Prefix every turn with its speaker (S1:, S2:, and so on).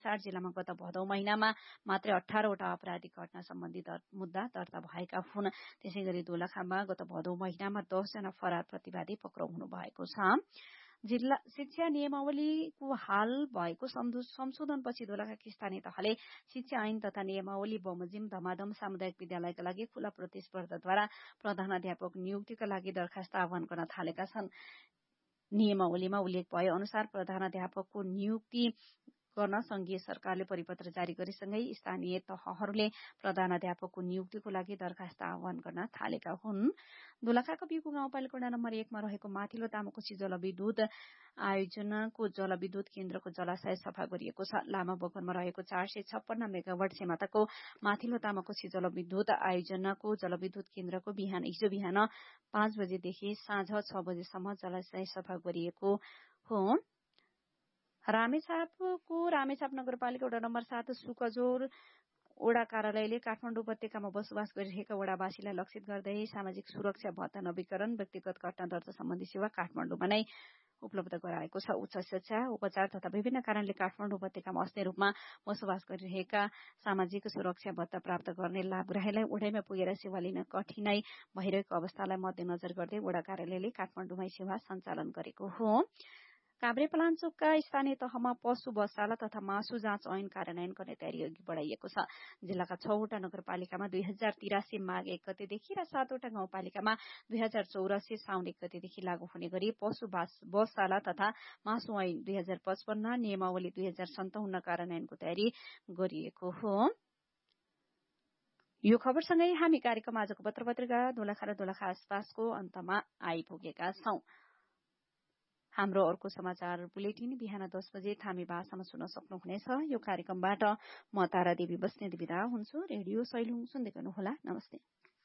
S1: अनुसार जिल्लामा गत भदौ महिनामा मात्रै 18 वटा आपराधिक घटना सम्बन्धी मुद्दा दर्ता भएका हुन्। त्यसैगरी दोलखामा गत भदौ महिनामा 10 जना फरार प्रतिवादी पक्राउ हुनु भएको छ। जिल्ला शिक्षा नियमावलीको हाल भएको संशोधनपछि दोलखाकी स्थानीय तहले शिक्षा ऐन तथा नियमावली बमोजिम धमाधम सामुदायिक विद्यालयका लागि खुला प्रतिस्पर्धाद्वारा प्रधानाध्यापक नियुक्तिका लागि दरखास्त आह्वान गर्न थालेका छन्। नियमावलीमा उल्लेख भए अनुसार प्रधानाध्यापकको नियुक्ति गर्न संघीय सरकारले परिपत्र जारी गरेसँगै स्थानीय तहहरूले प्रधानाध्यापकको नियुक्तिको लागि दरखास्त आह्वान गर्न थालेका हुन्। दोलखाको बिगु गाउँपालिका वडा नम्बर 1 मा रहेको माथिल्लो तामाकोशी जलविद्युत आयोजनाको जलविद्युत केन्द्रको जलाशय सफा गरिएको छ। लामा बगरमा रहेको 456 मेगावाट क्षमताको माथिल्लो तामाकोशी जलविद्युत आयोजनाको जलविद्युत केन्द्रको हिजो बिहान 5 बजेदेखि साँझ 6 बजेसम्म जलाशय सफा गरिएको हो। रामेछाप नगरपालिका वडा नम्बर 7 सुकजोर वडा कार्यालयले काठमाडौँ उपत्यकामा बसोबास गरिरहेका वडावासीलाई लक्षित गर्दै सामाजिक सुरक्षा भत्ता नवीकरण व्यक्तिगत घटना दर्ता सम्बन्धी सेवा काठमाडौँमा नै उपलब्ध गराएको छ। उच्च शिक्षा उपचार तथा विभिन्न कारणले काठमाडौँ उपत्यकामा अस्थिर रूपमा बसोबास गरिरहेका सामाजिक सुरक्षा भत्ता प्राप्त गर्ने लाभग्राहीलाई उडाइमा पुगेर सेवा लिन कठिनाई भइरहेको अवस्थालाई मध्यनजर गर्दै वडा कार्यालयले काठमाडौँमै सेवा सञ्चालन गरेको हो। काभ्रेपलाञ्चोकका स्थानीय तहमा पशु बसशाला तथा मासु जाँच ऐन कार्यान्वयन गर्ने तयारी अघि बढाइएको छ। जिल्लाका 6 वटा नगरपालिकामा 2083 माघ 1 गतेदेखि र 7 वटा गाउँपालिकामा 2084 साउन 1 गतेदेखि लागू हुने गरी पशु बसशाला तथा मासु ऐन 2055 नियमावली 2057 कार्यान्वयनको तयारी गरिएको हो। यो खबरसँगै हामी कार्यक्रम आजको पत्रपत्रिका दोलखा र दोलखा आसपासको अन्तमा आइपुगेका छौं। हाम्रो अर्को समाचार बुलेटिन बिहान 10 बजे थामी भाषामा सुन्न सक्नुहुनेछ। यो कार्यक्रमबाट म तारा देवी बस्नेत बिदा हुन्छु। रेडियो सैलुङ सुन्दै गर्नुहोला। नमस्ते।